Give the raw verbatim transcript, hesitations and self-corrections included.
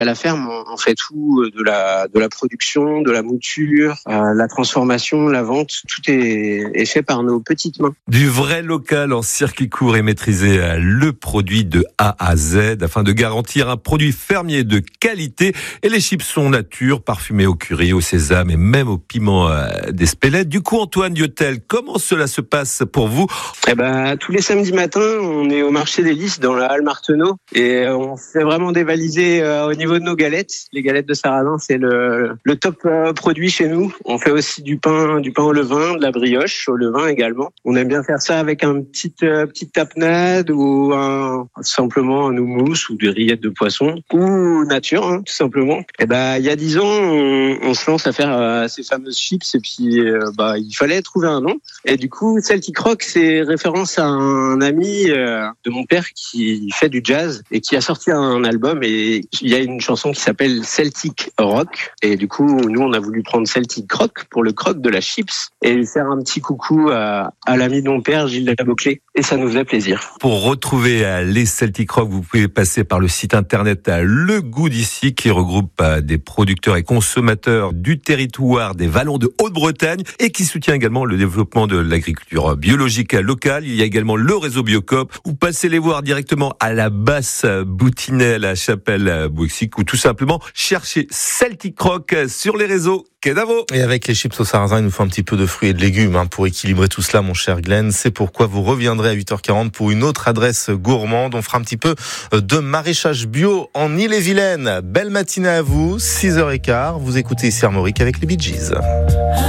À la ferme, on fait tout, de la de la production, de la mouture, euh, la transformation, la vente, tout est, est fait par nos petites mains. Du vrai local en circuit court et maîtriser le produit de A à Z afin de garantir un produit fermier de qualité. Et les chips sont nature, parfumés au curry, au sésame et même au piment d'Espelette. Du coup, Antoine Yotel, comment cela se passe pour vous ? Eh ben, tous les samedis matins, on est au marché des Lys dans la halle Marteneau et on fait vraiment dévaliser euh, au niveau de nos galettes. Les galettes de Sarrazin, c'est le, le top euh, produit chez nous. On fait aussi du pain, du pain au levain, de la brioche au levain également. On aime bien faire ça avec un petit euh, petite tapenade ou un, simplement un houmous ou des rillettes de poisson ou nature, hein, tout simplement. Et ben, il y a dix ans, on, on se lance à faire euh, ces fameuses chips et puis euh, bah il fallait trouver un nom. Et du coup, Celtic Rock, c'est référence à un ami euh, de mon père qui fait du jazz et qui a sorti un album et il y a une chanson qui s'appelle Celtic Rock. Et du coup, nous, on a voulu prendre Celtic Croc pour le croc de la chips et lui faire un petit coucou à, à l'ami de mon père, Gilles de la Boclé. Et ça nous faisait plaisir. Pour retrouver les Celtic Rock, vous pouvez passer par le site internet Le Goût d'ici qui regroupe des producteurs et consommateurs du territoire des Vallons de Haute-Bretagne et qui soutient également le développement de l'agriculture biologique locale. Il y a également le réseau Biocop ou passez les voir directement à la Basse Boutinelle à Chapelle-Bouxic ou tout simplement chercher Celtic Rock sur les réseaux. Kedavo. Et avec les chips au sarrasin, il nous faut un petit peu de fruits et de légumes hein, pour équilibrer tout cela, mon cher Glenn. C'est pourquoi vous reviendrez à huit heures quarante pour une autre adresse gourmande. On fera un petit peu de maraîchage bio en Ille-et-Vilaine. Belle matinée à vous, six heures quinze. Vous écoutez ici Armorique avec les Bee Gees.